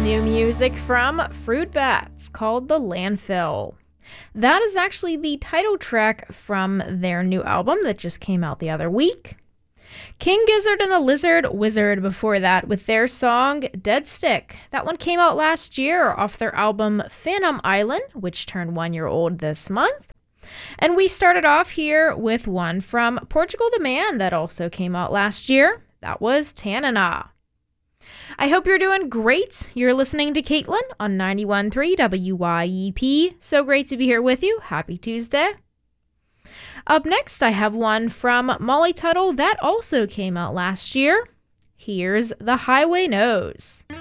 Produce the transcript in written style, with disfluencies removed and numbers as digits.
New music from Fruit Bats called The Landfill. That is actually the title track from their new album that just came out the other week. King Gizzard and the Lizard Wizard before that with their song Dead Stick. That one came out last year off their album Phantom Island, which turned 1 year old this month. And we started off here with one from Portugal the Man that also came out last year. That was Tanana. I hope you're doing great. You're listening to Caitlin on 91.3 WYEP. So great to be here with you. Happy Tuesday. Up next, I have one from Molly Tuttle that also came out last year. Here's The Highway Nose.